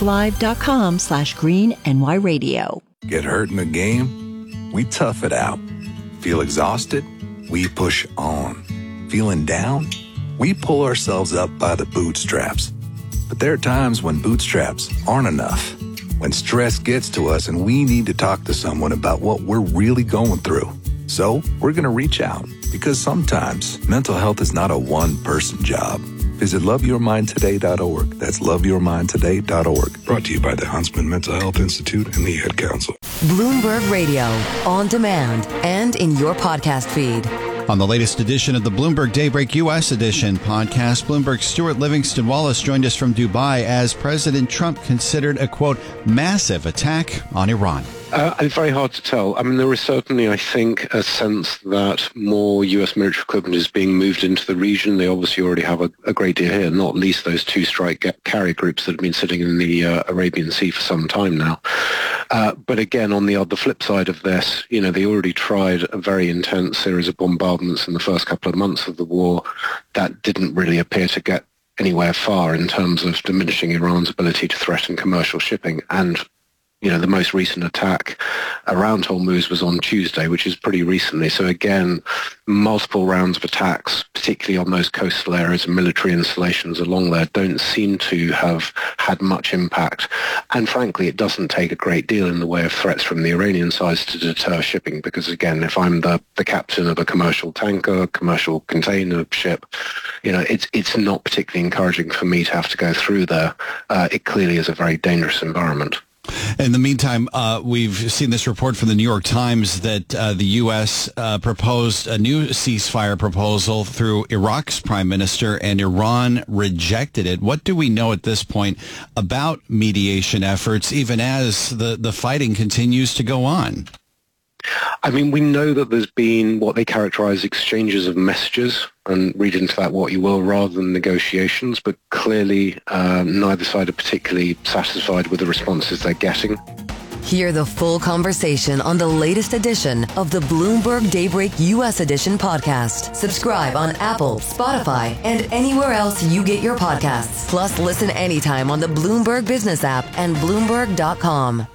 BloombergLive.com/GreenNYRadio. Get hurt in the game? We tough it out. Feel exhausted? We push on. Feeling down? We pull ourselves up by the bootstraps. But there are times when bootstraps aren't enough. When stress gets to us and we need to talk to someone about what we're really going through. So we're going to reach out, because sometimes mental health is not a one-person job. Visit loveyourmindtoday.org. That's loveyourmindtoday.org. Brought to you by the Huntsman Mental Health Institute and the Ad Council. Bloomberg Radio, on demand and in your podcast feed. On the latest edition of the Bloomberg Daybreak U.S. edition podcast, Bloomberg's Stuart Livingston Wallace joined us from Dubai as President Trump considered a, quote, massive attack on Iran. It's very hard to tell. I mean, there is certainly, I think, a sense that more U.S. military equipment is being moved into the region. They obviously already have a great deal here, not least those two strike carrier groups that have been sitting in the Arabian Sea for some time now. But again, on the flip side of this, they already tried a very intense series of bombardments in the first couple of months of the war that didn't really appear to get anywhere far in terms of diminishing Iran's ability to threaten commercial shipping. And the most recent attack around Hormuz was on Tuesday, which is pretty recently. So again, multiple rounds of attacks, particularly on those coastal areas and military installations along there, don't seem to have had much impact. And frankly, it doesn't take a great deal in the way of threats from the Iranian side to deter shipping, because again, if I'm the captain of a commercial tanker, commercial container ship, it's not particularly encouraging for me to have to go through there. It clearly is a very dangerous environment. In the meantime, we've seen this report from the New York Times that the U.S. proposed a new ceasefire proposal through Iraq's prime minister, and Iran rejected it. What do we know at this point about mediation efforts, even as the fighting continues to go on? I mean, we know that there's been what they characterize exchanges of messages, and read into that what you will, rather than negotiations, but clearly neither side are particularly satisfied with the responses they're getting. Hear the full conversation on the latest edition of the Bloomberg Daybreak U.S. edition podcast. Subscribe on Apple, Spotify, and anywhere else you get your podcasts. Plus, listen anytime on the Bloomberg Business app and Bloomberg.com.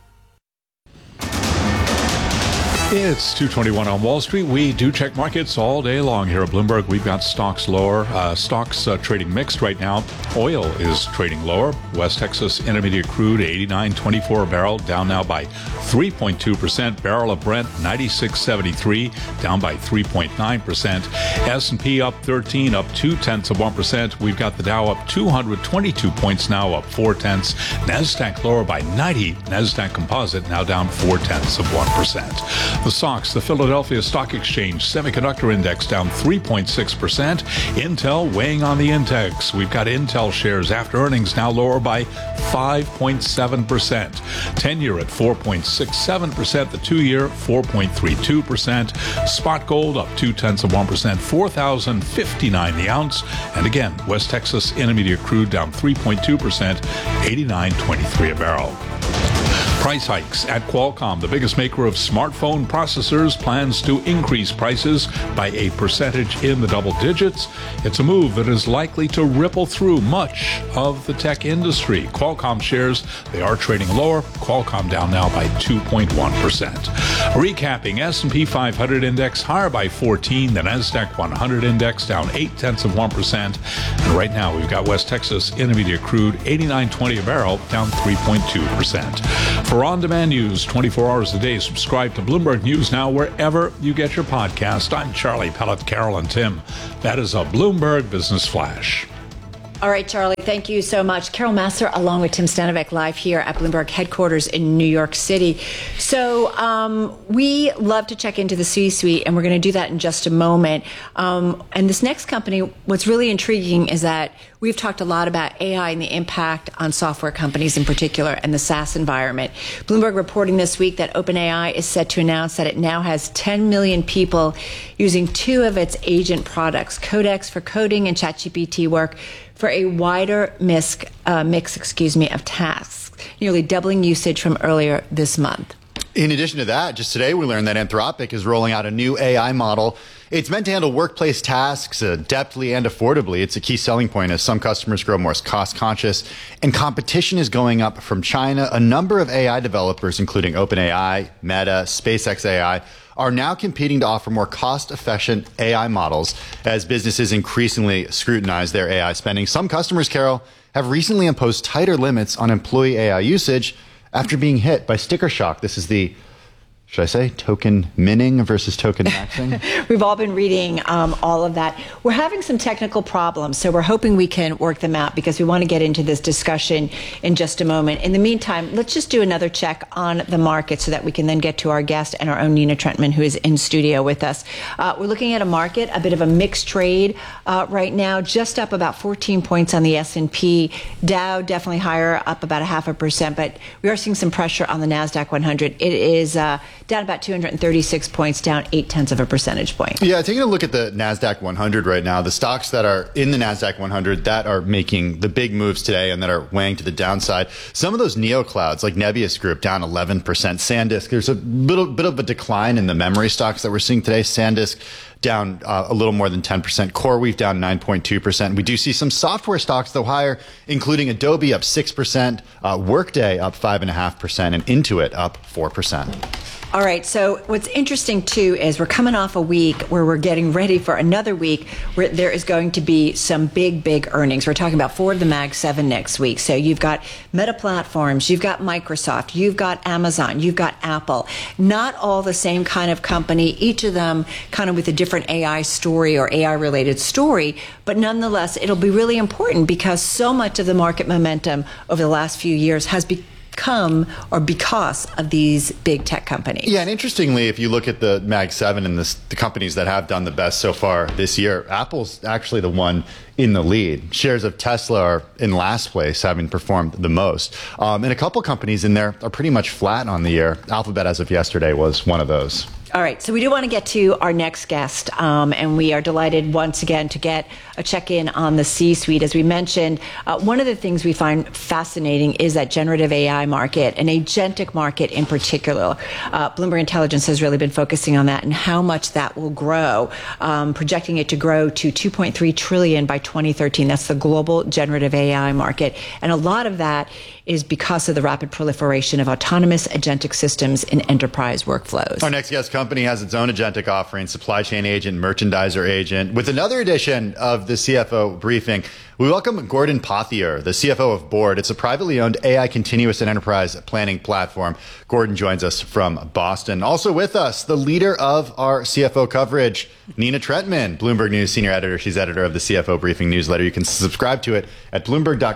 It's 2:21 on Wall Street. We do check markets all day long here at Bloomberg. We've got stocks lower. Stocks trading mixed right now. Oil is trading lower. West Texas Intermediate crude, $89.24 a barrel, down now by 3.2%. Barrel of Brent, $96.73, down by 3.9%. S&P up 13, up 0.2%. We've got the Dow up 222 points now, up 0.4. NASDAQ lower by 90. NASDAQ Composite now down 0.4%. The stocks, the Philadelphia Stock Exchange Semiconductor Index down 3.6%. Intel weighing on the index. We've got Intel shares after earnings now lower by 5.7%. 10-year at 4.67%. The 2-year 4.32%. Spot gold up 0.2%, $4,059 the ounce. And again, West Texas Intermediate crude down 3.2%, $89.23 a barrel. Price hikes at Qualcomm, the biggest maker of smartphone processors, plans to increase prices by a percentage in the double digits. It's a move that is likely to ripple through much of the tech industry. Qualcomm shares, they are trading lower. Qualcomm down now by 2.1%. Recapping, S&P 500 index higher by 14. The NASDAQ 100 index down 0.8%. And right now we've got West Texas Intermediate crude, $89.20 a barrel, down 3.2%. For on-demand news 24 hours a day, subscribe to Bloomberg News Now wherever you get your podcast. I'm Charlie Pellet, Carol and Tim. That is a Bloomberg Business Flash. All right, Charlie, thank you so much. Carol Massar along with Tim Stanovic live here at Bloomberg headquarters in New York City. So we love to check into the C-suite, and we're going to do that in just a moment. And this next company, what's really intriguing is that we've talked a lot about AI and the impact on software companies in particular and the SaaS environment. Bloomberg reporting this week that OpenAI is set to announce that it now has 10 million people using two of its agent products, Codex for coding and ChatGPT work, for a wider mix of tasks, nearly doubling usage from earlier this month. In addition to that, just today we learned that Anthropic is rolling out a new AI model. It's meant to handle workplace tasks adeptly and affordably. It's a key selling point as some customers grow more cost conscious, and competition is going up from China. A number of AI developers, including OpenAI, Meta, SpaceX AI, are now competing to offer more cost-efficient AI models as businesses increasingly scrutinize their AI spending. Some customers, Carol, have recently imposed tighter limits on employee AI usage after being hit by sticker shock. This is the, should I say, token minning versus token maxing? We've all been reading all of that. We're having some technical problems, so we're hoping we can work them out because we want to get into this discussion in just a moment. In the meantime, let's just do another check on the market so that we can then get to our guest and our own Nina Trentman, who is in studio with us. We're looking at a market, a bit of a mixed trade right now, just up about 14 points on the S&P. Dow definitely higher, up about 0.5%, but we are seeing some pressure on the NASDAQ 100. It is down about 236 points, down 0.8 percentage point. Yeah, taking a look at the NASDAQ 100 right now, the stocks that are in the NASDAQ 100 that are making the big moves today and that are weighing to the downside, some of those neoclouds like Nebius Group down 11%, SanDisk, there's a little bit of a decline in the memory stocks that we're seeing today. SanDisk down a little more than 10%. CoreWeave down 9.2%. We do see some software stocks, though, higher, including Adobe up 6%, Workday up 5.5%, and Intuit up 4%. All right. So what's interesting, too, is we're coming off a week where we're getting ready for another week where there is going to be some big earnings. We're talking about 4 of the Mag 7 next week. So you've got Meta Platforms, you've got Microsoft, you've got Amazon, you've got Apple. Not all the same kind of company, each of them kind of with a different AI story or AI-related story. But nonetheless, it'll be really important because so much of the market momentum over the last few years has become or because of these big tech companies. Yeah, and interestingly, if you look at the Mag 7 and the companies that have done the best so far this year, Apple's actually the one in the lead. Shares of Tesla are in last place, having performed the most. And a couple companies in there are pretty much flat on the year. Alphabet, as of yesterday, was one of those. All right, so we do want to get to our next guest, and we are delighted once again to get a check-in on the C-suite. As we mentioned, one of the things we find fascinating is that generative AI market, an agentic market in particular. Bloomberg Intelligence has really been focusing on that and how much that will grow, projecting it to grow to $2.3 trillion by 2013. That's the global generative AI market, and a lot of that is because of the rapid proliferation of autonomous agentic systems in enterprise workflows. Our next guest company has its own agentic offering, supply chain agent, merchandiser agent. With another edition of the CFO briefing, We welcome Gordon Pothier, the CFO of Board. It's a privately owned AI continuous and enterprise planning platform. Gordon joins us from Boston. Also with us, the leader of our CFO coverage, Nina Trentman, Bloomberg News senior editor. She's editor of the CFO Briefing newsletter. You can subscribe to it at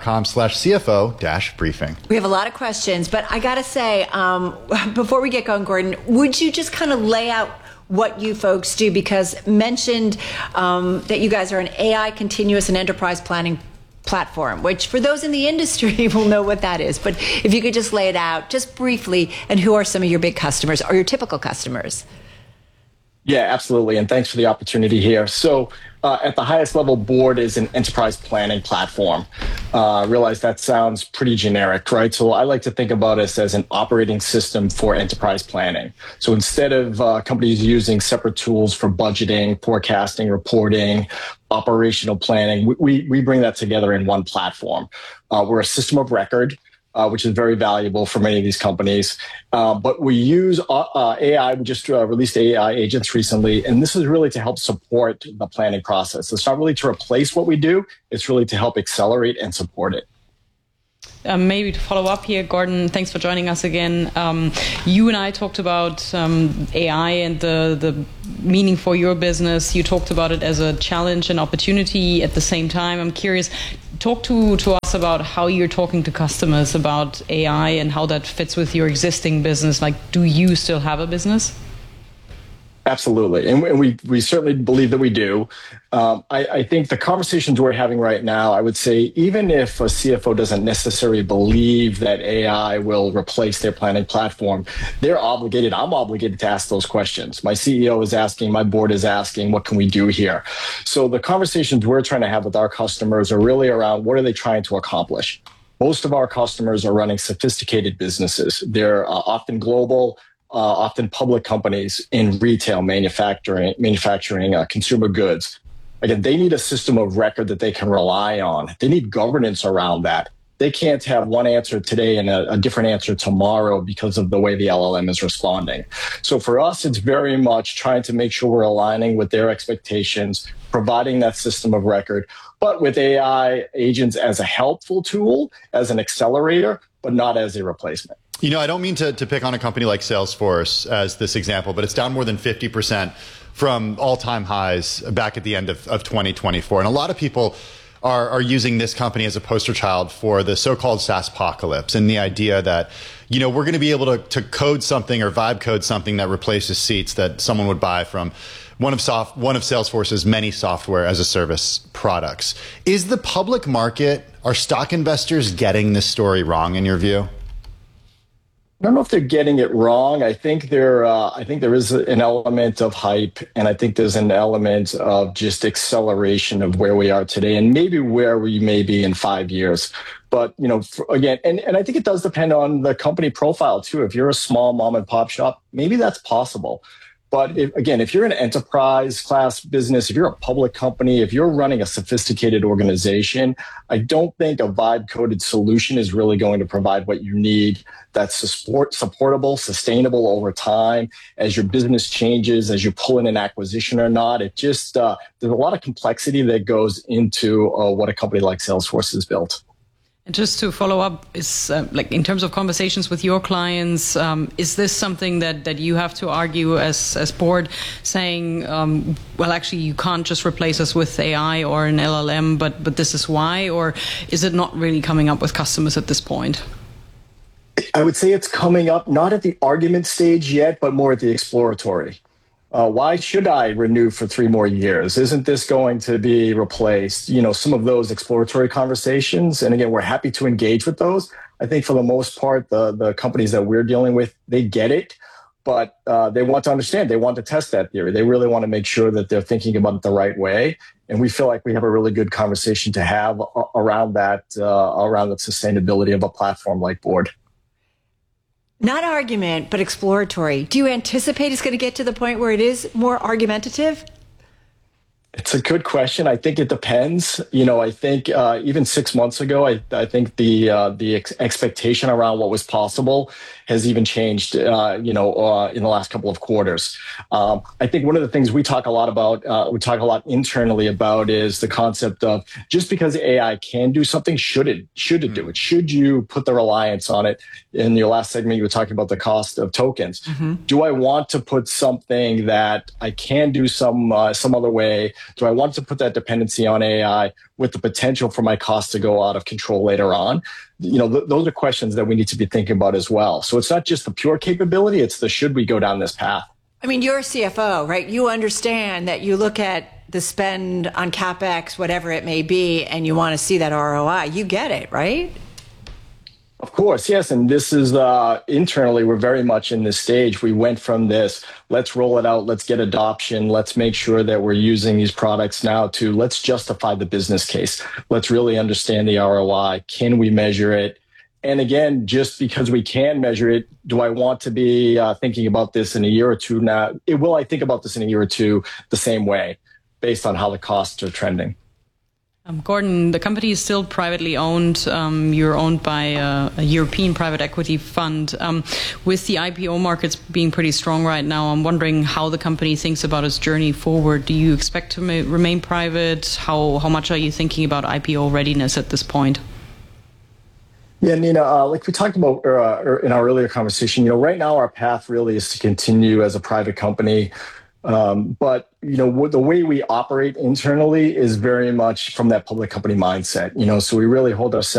bloomberg.com/CFO-briefing. We have a lot of questions, but I got to say, before we get going, Gordon, would you just kind of lay out what you folks do, because mentioned that you guys are an AI continuous and enterprise planning platform, which for those in the industry will know what that is. But if you could just lay it out just briefly, and who are some of your big customers or your typical customers? Yeah, absolutely. And thanks for the opportunity here. So at the highest level, Board is an enterprise planning platform. I realize that sounds pretty generic, right? So I like to think about us as an operating system for enterprise planning. So instead of companies using separate tools for budgeting, forecasting, reporting, operational planning, we bring that together in one platform. We're a system of record, which is very valuable for many of these companies. But we use AI. We just released AI agents recently, and this is really to help support the planning process. It's not really to replace what we do. It's really to help accelerate and support it. Maybe to follow up here, Gordon, thanks for joining us again. You and I talked about AI and the meaning for your business. You talked about it as a challenge and opportunity at the same time. I'm curious, talk to us about how you're talking to customers about AI and how that fits with your existing business. Like, do you still have a business? Absolutely. And we certainly believe that we do. I think the conversations we're having right now, I would say, even if a CFO doesn't necessarily believe that AI will replace their planning platform, they're obligated. I'm obligated to ask those questions. My CEO is asking, my board is asking, what can we do here? So the conversations we're trying to have with our customers are really around what are they trying to accomplish? Most of our customers are running sophisticated businesses. They're often global, often public companies in retail, manufacturing, consumer goods. Again, they need a system of record that they can rely on. They need governance around that. They can't have one answer today and a different answer tomorrow because of the way the LLM is responding. So for us, it's very much trying to make sure we're aligning with their expectations, providing that system of record, but with AI agents as a helpful tool, as an accelerator, but not as a replacement. You know, I don't mean to pick on a company like Salesforce as this example, but it's down more than 50% from all-time highs back at the end of 2024. And a lot of people are using this company as a poster child for the so-called SaaSpocalypse and the idea that, you know, we're going to be able to code something or vibe code something that replaces seats that someone would buy from one of Salesforce's many software as a service products. Is the public market, are stock investors getting this story wrong in your view? I don't know if they're getting it wrong. I think there is an element of hype, and I think there's an element of just acceleration of where we are today, and maybe where we may be in 5 years. But you know, again, and I think it does depend on the company profile too. If you're a small mom and pop shop, maybe that's possible. But if you're an enterprise class business, if you're a public company, if you're running a sophisticated organization, I don't think a vibe coded solution is really going to provide what you need that's supportable, sustainable over time as your business changes, as you pull in an acquisition or not. It just, there's a lot of complexity that goes into what a company like Salesforce has built. And just to follow up, is like in terms of conversations with your clients, is this something that you have to argue as board, saying, well, actually, you can't just replace us with AI or an LLM, but this is why? Or is it not really coming up with customers at this point? I would say it's coming up, not at the argument stage yet, but more at the exploratory. Why should I renew for 3 more years? Isn't this going to be replaced? You know, some of those exploratory conversations. And again, we're happy to engage with those. I think for the most part, the companies that we're dealing with, they get it, but they want to understand. They want to test that theory. They really want to make sure that they're thinking about it the right way. And we feel like we have a really good conversation to have around that, around the sustainability of a platform like Board. Not argument, but exploratory. Do you anticipate it's going to get to the point where it is more argumentative? It's a good question. I think it depends. I think even 6 months ago, I think the expectation around what was possible has even changed, in the last couple of quarters. I think one of the things we talk a lot internally about is the concept of just because AI can do something, should it do it? Should you put the reliance on it? In your last segment, you were talking about the cost of tokens. Mm-hmm. Do I want to put something that I can do some other way? Do I want to put that dependency on AI with the potential for my costs to go out of control later on? Those are questions that we need to be thinking about as well. So it's not just the pure capability, it's the should we go down this path? I mean, you're a CFO, right? You understand that you look at the spend on CapEx, whatever it may be, and you want to see that ROI. You get it, right? Of course, yes. And this is internally, we're very much in this stage. We went from this, let's roll it out, let's get adoption, let's make sure that we're using these products now, to let's justify the business case. Let's really understand the ROI. Can we measure it? And again, just because we can measure it, do I want to be thinking about this in a year or two now? Will I think about this in a year or two the same way, based on how the costs are trending? Gordon, the company is still privately owned. You're owned by a European private equity fund. With the IPO markets being pretty strong right now, I'm wondering how the company thinks about its journey forward. Do you expect to remain private? How much are you thinking about IPO readiness at this point? Yeah, Nina, like we talked about in our earlier conversation, right now our path really is to continue as a private company. But, the way we operate internally is very much from that public company mindset, so we really hold ourselves